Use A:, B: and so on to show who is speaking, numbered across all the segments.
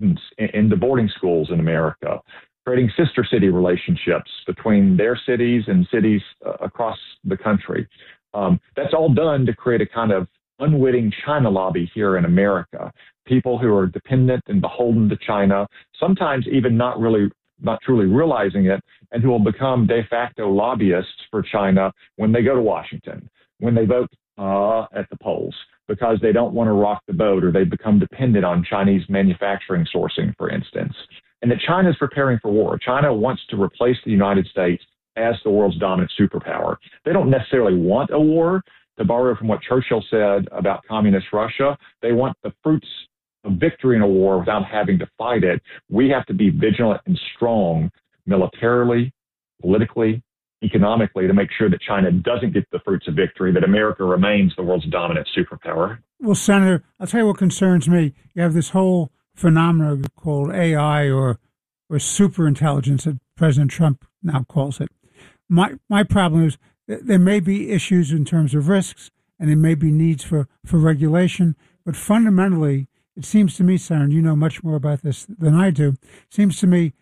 A: students into boarding schools in America, creating sister city relationships between their cities and cities across the country. That's all done to create a kind of unwitting China lobby here in America. People who are dependent and beholden to China, sometimes even not truly realizing it, and who will become de facto lobbyists for China when they go to Washington, when they vote at the polls, because they don't want to rock the boat, or they become dependent on Chinese manufacturing sourcing, for instance. And that China is preparing for war. China wants to replace the United States as the world's dominant superpower. They don't necessarily want a war. To borrow from what Churchill said about communist Russia, they want the fruits of victory in a war without having to fight it. We have to be vigilant and strong militarily, politically, economically, to make sure that China doesn't get the fruits of victory, that America remains the world's dominant superpower.
B: Well, Senator, I'll tell you what concerns me. You have this whole phenomenon called AI or superintelligence that President Trump now calls it. My problem is that there may be issues in terms of risks, and there may be needs for regulation, but fundamentally, it seems to me, Senator, and you know much more about this than I do, it seems to me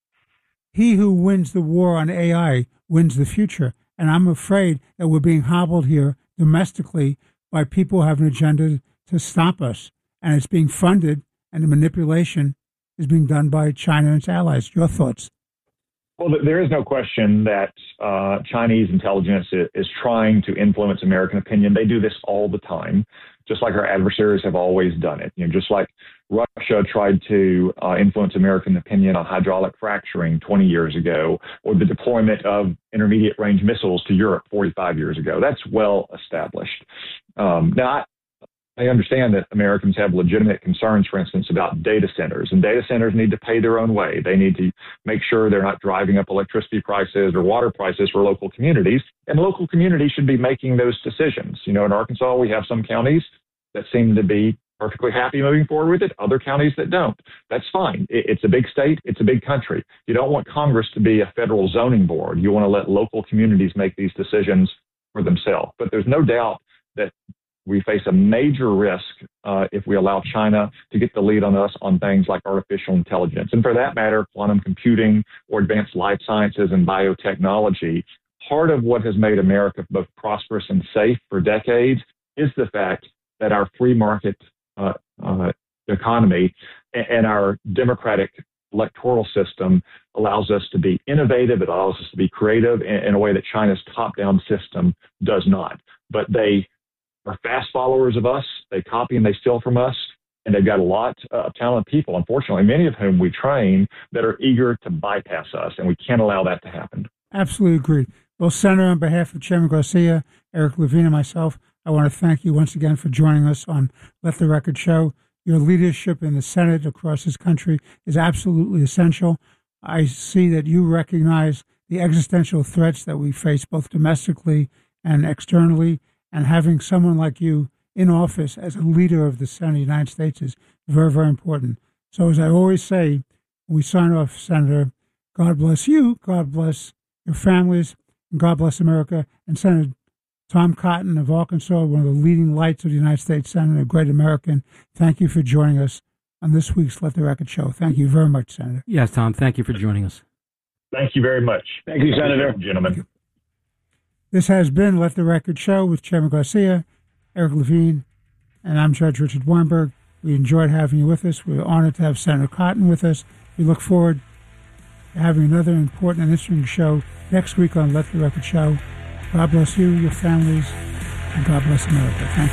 B: he who wins the war on AI wins the future. And I'm afraid that we're being hobbled here domestically by people who have an agenda to stop us. And it's being funded, and the manipulation is being done by China and its allies. Your thoughts?
A: Well, there is no question that Chinese intelligence is trying to influence American opinion. They do this all the time, just like our adversaries have always done it. Just like Russia tried to influence American opinion on hydraulic fracturing 20 years ago, or the deployment of intermediate range missiles to Europe 45 years ago. That's well established. Now, I understand that Americans have legitimate concerns, for instance, about data centers, and data centers need to pay their own way. They need to make sure they're not driving up electricity prices or water prices for local communities, and local communities should be making those decisions. In Arkansas, we have some counties that seem to be perfectly happy moving forward with it, other counties that don't. That's fine. It's a big state. It's a big country. You don't want Congress to be a federal zoning board. You want to let local communities make these decisions for themselves. But there's no doubt that we face a major risk if we allow China to get the lead on us on things like artificial intelligence. And for that matter, quantum computing or advanced life sciences and biotechnology. Part of what has made America both prosperous and safe for decades is the fact that our free market economy and our democratic electoral system allows us to be innovative. It allows us to be creative in a way that China's top-down system does not. But they are fast followers of us. They copy and they steal from us. And they've got a lot of talented people, unfortunately, many of whom we train, that are eager to bypass us. And we can't allow that to happen.
B: Absolutely agreed. Well, Senator, on behalf of Chairman Garcia, Eric Levine, and myself, I want to thank you once again for joining us on Let the Record Show. Your leadership in the Senate across this country is absolutely essential. I see that you recognize the existential threats that we face both domestically and externally, and having someone like you in office as a leader of the Senate of the United States is very, very important. So as I always say, when we sign off, Senator, God bless you, God bless your families, and God bless America. And Senator Tom Cotton of Arkansas, one of the leading lights of the United States Senate, a great American, thank you for joining us on this week's Let the Record Show. Thank you very much, Senator.
C: Yes, Tom, thank you for joining us.
A: Thank you very much.
D: Thank you, Senator.
A: Gentlemen.
B: This has been Let the Record Show with Chairman Garcia, Eric Levine, and I'm Judge Richard Weinberg. We enjoyed having you with us. We're honored to have Senator Cotton with us. We look forward to having another important and interesting show next week on Let the Record Show. God bless you, your families, and God bless America. Thank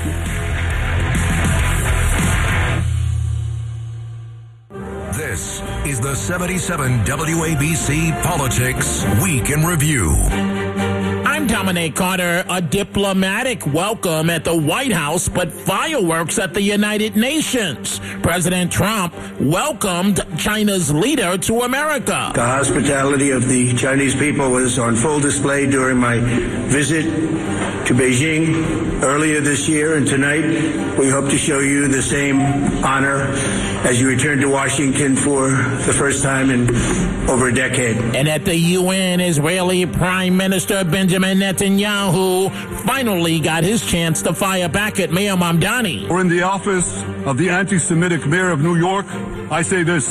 E: you. This is the 77 WABC Politics Week in Review.
F: I'm Dominic Carter. A diplomatic welcome at the White House, but fireworks at the United Nations. President Trump welcomed China's leader to America.
G: The hospitality of the Chinese people was on full display during my visit to Beijing earlier this year, and tonight we hope to show you the same honor as you return to Washington for the first time in over a decade.
F: And at the UN, Israeli Prime Minister Benjamin Netanyahu finally got his chance to fire back at Mayor Mamdani.
H: Or in the office of the anti-Semitic mayor of New York,
C: I say this.